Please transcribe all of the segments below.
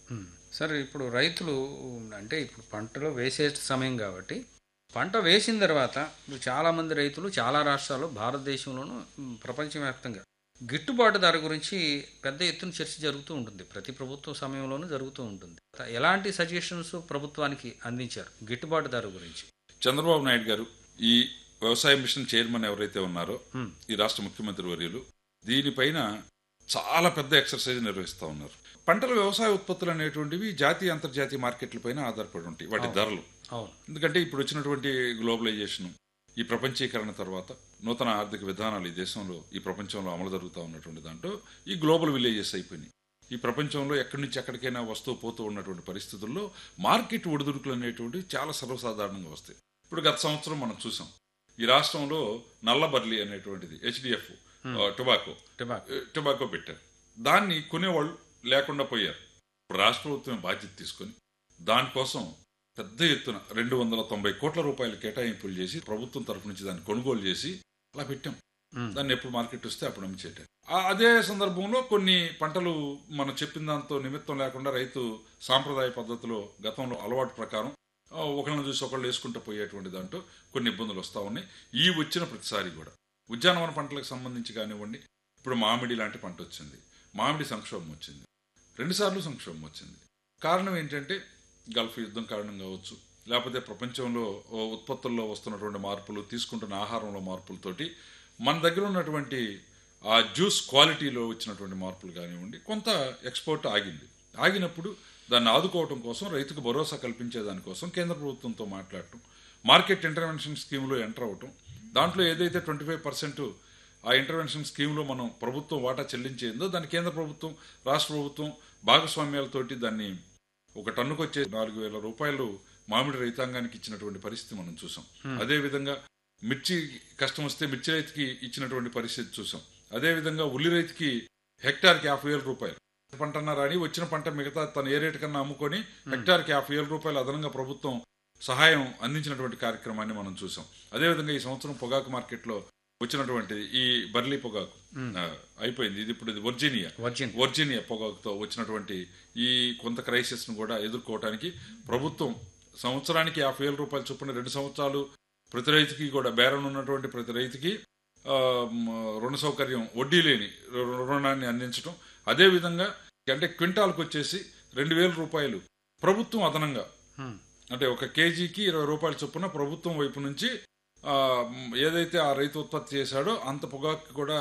Sir ఇప్పుడు రైతులు అంటే ఇప్పుడు పంటలు వేసే సమయం కాబట్టి పంట వేసిన తర్వాత ఇప్పుడు చాలామంది రైతులు చాలా రాష్ట్రాలు భారతదేశంలోనూ ప్రపంచవ్యాప్తంగా గిట్టుబాటు ధర గురించి పెద్ద ఎత్తున చర్చ జరుగుతూ ఉంటుంది. ప్రతి ప్రభుత్వ సమయంలోనూ జరుగుతూ ఉంటుంది. ఎలాంటి సజెషన్స్ ప్రభుత్వానికి అందించారు గిట్టుబాటు ధర గురించి? చంద్రబాబు నాయుడు గారు ఈ వ్యవసాయ మిషన్ చైర్మన్ ఎవరైతే ఉన్నారో ఈ రాష్ట్ర ముఖ్యమంత్రి వర్యులు దీనిపైన చాలా పెద్ద ఎక్సర్సైజ్ నిర్వహిస్తూ ఉన్నారు. పంటల వ్యవసాయ ఉత్పత్తులు అనేటువంటివి జాతీయ అంతర్జాతీయ మార్కెట్లపైన ఆధారపడి ఉంటాయి వాటి ధరలు. ఎందుకంటే ఇప్పుడు వచ్చినటువంటి గ్లోబలైజేషన్, ఈ ప్రపంచీకరణ తర్వాత నూతన ఆర్థిక విధానాలు ఈ దేశంలో ఈ ప్రపంచంలో అమలు జరుగుతూ ఉన్నటువంటి దాంట్లో ఈ గ్లోబల్ విలేజెస్ అయిపోయినాయి. ఈ ప్రపంచంలో ఎక్కడి నుంచి ఎక్కడికైనా వస్తువు పోతూ ఉన్నటువంటి పరిస్థితుల్లో మార్కెట్ ఒడిదుడుకులు అనేటువంటివి చాలా సర్వసాధారణంగా వస్తాయి. ఇప్పుడు గత సంవత్సరం మనం చూసాం ఈ రాష్ట్రంలో నల్ల బర్లీ అనేటువంటిది HDF టొబాకో పెట్టారు. దాన్ని కొనేవాళ్ళు లేకుండా పోయారు. ఇప్పుడు రాష్ట్ర ప్రభుత్వం బాధ్యత తీసుకొని దానికోసం పెద్ద ఎత్తున 290 కోట్ల రూపాయలు కేటాయింపులు చేసి ప్రభుత్వం తరఫు నుంచి దాన్ని కొనుగోలు చేసి అలా పెట్టాం. దాన్ని ఎప్పుడు మార్కెట్ వస్తే అప్పుడు అమ్మిచేటారు. అదే సందర్భంలో కొన్ని పంటలు మనం చెప్పిన దాంతో నిమిత్తం లేకుండా రైతు సాంప్రదాయ పద్ధతిలో గతంలో అలవాటు ప్రకారం ఒకళ్ళని చూసి ఒకళ్ళు వేసుకుంటూ పోయేటువంటి దాంట్లో కొన్ని ఇబ్బందులు వస్తూ ఉన్నాయి. ఈ వచ్చిన ప్రతిసారి కూడా ఉద్యానవన పంటలకు సంబంధించి కానివ్వండి, ఇప్పుడు మామిడి లాంటి పంట వచ్చింది, మామిడి సంక్షోభం వచ్చింది, 2 సార్లు సంక్షోభం వచ్చింది. కారణం ఏంటంటే గల్ఫ్ యుద్ధం కారణం కావచ్చు, లేకపోతే ప్రపంచంలో ఉత్పత్తుల్లో వస్తున్నటువంటి మార్పులు, తీసుకుంటున్న ఆహారంలో మార్పులతోటి మన దగ్గర ఉన్నటువంటి ఆ జ్యూస్ క్వాలిటీలో వచ్చినటువంటి మార్పులు కానివ్వండి, కొంత ఎక్స్పోర్ట్ ఆగింది. ఆగినప్పుడు దాన్ని ఆదుకోవడం కోసం రైతుకు భరోసా కల్పించే దానికోసం కేంద్ర ప్రభుత్వంతో మాట్లాడటం, మార్కెట్ ఇంటర్వెన్షన్ స్కీమ్లో ఎంటర్ అవ్వటం, దాంట్లో ఏదైతే 25% ఆ ఇంటర్వెన్షన్ స్కీమ్లో మనం ప్రభుత్వం వాటా చెల్లించేందో దాన్ని కేంద్ర ప్రభుత్వం రాష్ట్ర ప్రభుత్వం భాగస్వామ్యాలతోటి దాన్ని ఒక టన్నుకు వచ్చే 4,000 రూపాయలు మామిడి రైతాంగానికి ఇచ్చినటువంటి పరిస్థితి మనం చూసాం. అదేవిధంగా మిర్చి కష్టం వస్తే మిర్చి రైతుకి ఇచ్చినటువంటి పరిస్థితి చూసాం. అదేవిధంగా ఉల్లి రైతుకి హెక్టార్కి 50,000 రూపాయలు పంట అన్నారని వచ్చిన పంట మిగతా తను ఏ రేటు కన్నా అమ్ముకొని హెక్టార్కి 50,000 రూపాయలు అదనంగా ప్రభుత్వం సహాయం అందించినటువంటి కార్యక్రమాన్ని మనం చూసాం. అదేవిధంగా ఈ సంవత్సరం పొగాకు మార్కెట్లో వచ్చినటువంటిది ఈ బర్లీ పొగాకు అయిపోయింది. ఇప్పుడు ఇది వర్జీనియా పొగాకుతో వచ్చినటువంటి ఈ కొంత క్రైసిస్ ను కూడా ఎదుర్కోవడానికి ప్రభుత్వం సంవత్సరానికి 50,000 రూపాయలు చొప్పున 2 సంవత్సరాలు ప్రతి రైతుకి కూడా బేరం ఉన్నటువంటి ప్రతి రైతుకి రుణ సౌకర్యం వడ్డీ లేని రుణాన్ని అందించడం. అదేవిధంగా అంటే క్వింటాల్కి వచ్చేసి 2,000 రూపాయలు ప్రభుత్వం అదనంగా, అంటే ఒక కేజీకి 20 రూపాయల చొప్పున ప్రభుత్వం వైపు నుంచి ఏదైతే ఆ రైతు ఉత్పత్తి చేశాడో అంత పొగాకు కూడా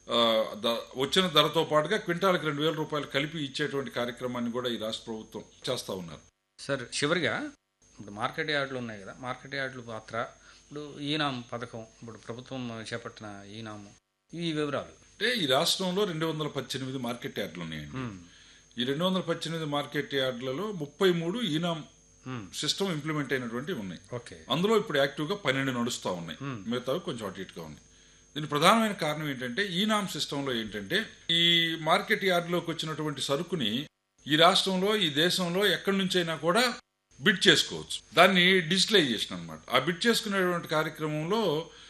వచ్చిన ధరతో పాటుగా క్వింటాల్కి 2,000 రూపాయలు కలిపి ఇచ్చేటువంటి కార్యక్రమాన్ని కూడా ఈ రాష్ట్ర ప్రభుత్వం చేస్తూ ఉన్నారు. సార్ చివరిగా ఇప్పుడు మార్కెట్ యార్డులు ఉన్నాయి కదా, మార్కెట్ యార్డుల పాత్ర, ఇప్పుడు ఈనాం పథకం, ఇప్పుడు ప్రభుత్వం చేపట్టిన ఈనాము, ఈ వివరాలు. అంటే ఈ రాష్ట్రంలో 218 మార్కెట్ యార్డులు ఉన్నాయండి. ఈ 218 మార్కెట్ యార్డులలో 33 ఈనాం సిస్టమ్ ఇంప్లిమెంట్ అయినటువంటి ఉన్నాయి. అందులో ఇప్పుడు యాక్టివ్గా 12 నడుస్తూ ఉన్నాయి, మిగతావి కొంచెం అటు ఇటుగా ఉన్నాయి. దీని ప్రధానమైన కారణం ఏంటంటే ఈనాం సిస్టంలో ఏంటంటే ఈ మార్కెట్ యార్డులోకి వచ్చినటువంటి సరుకుని ఈ రాష్ట్రంలో ఈ దేశంలో ఎక్కడి నుంచైనా కూడా బిడ్ చేసుకోవచ్చు. దాన్ని డిజిటలైజేషన్ అన్నమాట. ఆ బిడ్ చేసుకునేటువంటి కార్యక్రమంలో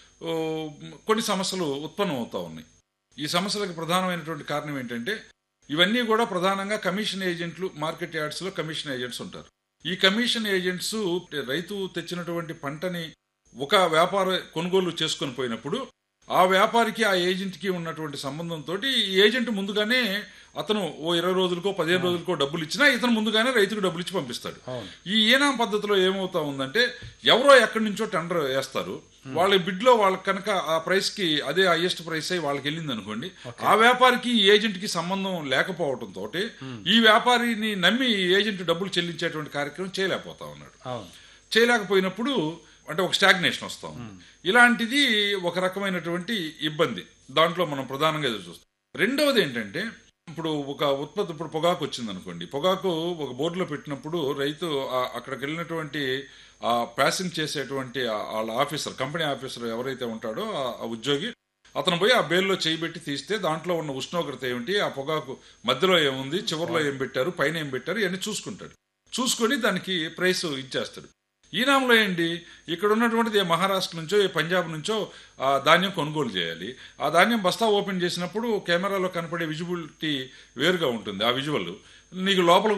కొన్ని సమస్యలు ఉత్పన్నం అవుతా ఉన్నాయి. ఈ సమస్యలకు ప్రధానమైనటువంటి కారణం ఏంటంటే ఇవన్నీ కూడా ప్రధానంగా కమిషన్ ఏజెంట్లు, మార్కెట్ యార్డ్స్ లో కమిషన్ ఏజెంట్స్ ఉంటారు. ఈ కమిషన్ ఏజెంట్స్ రైతు తెచ్చినటువంటి పంటని ఒక వ్యాపార కొనుగోలు చేసుకొని పోయినప్పుడు ఆ వ్యాపారికి ఆ ఏజెంట్కి ఉన్నటువంటి సంబంధంతో ఈ ఏజెంట్ ముందుగానే అతను ఓ 20 రోజులకో 15 రోజులకో డబ్బులు ఇచ్చినా ఇతను ముందుగానే రైతుకు డబ్బులు ఇచ్చి పంపిస్తాడు. ఈ ఈనాం పద్ధతిలో ఏమవుతా ఉందంటే ఎవరో ఎక్కడి నుంచో టెండర్ వేస్తారు, వాళ్ళ బిడ్ లో వాళ్ళకి కనుక ఆ ప్రైస్ కి అదే హైయెస్ట్ ప్రైస్ అయి వాళ్ళకి వెళ్ళింది అనుకోండి, ఆ వ్యాపారికి ఈ ఏజెంట్ కి సంబంధం లేకపోవడంతో ఈ వ్యాపారిని నమ్మి ఏజెంట్ డబ్బులు చెల్లించేటువంటి కార్యక్రమం చేయలేకపోతా ఉన్నాడు. చేయలేకపోయినప్పుడు అంటే ఒక స్టాగ్నేషన్ వస్తా ఉంది. ఇలాంటిది ఒక రకమైనటువంటి ఇబ్బంది దాంట్లో మనం ప్రధానంగా ఎదురు చూస్తాం. రెండవది ఏంటంటే ఇప్పుడు ఒక ఉత్పత్తి, ఇప్పుడు పొగాకు వచ్చింది అనుకోండి, పొగాకు ఒక బోర్డులో పెట్టినప్పుడు రైతు అక్కడికి వెళ్ళినటువంటి ఆ ప్యాసింగ్ చేసేటువంటి వాళ్ళ ఆఫీసర్, కంపెనీ ఆఫీసర్ ఎవరైతే ఉంటాడో ఆ ఉద్యోగి, అతను పోయి ఆ బేల్లో చేయబెట్టి తీస్తే దాంట్లో ఉన్న ఉష్ణోగ్రత ఏమిటి, ఆ పొగాకు మధ్యలో ఏముంది, చివరిలో ఏం పెట్టారు, పైన ఏం పెట్టారు, ఇవన్నీ చూసుకుంటాడు. చూసుకొని దానికి ప్రైస్ ఇచ్చేస్తాడు. ఈనాంలో ఏంటి, ఇక్కడ ఉన్నటువంటిది మహారాష్ట్ర నుంచో పంజాబ్ నుంచో ధాన్యం కొనుగోలు చేయాలి. ఆ ధాన్యం బస్తా ఓపెన్ చేసినప్పుడు కెమెరాలో కనపడే విజిబిలిటీ వేరుగా ఉంటుంది. ఆ విజువల్ నీకు లోపల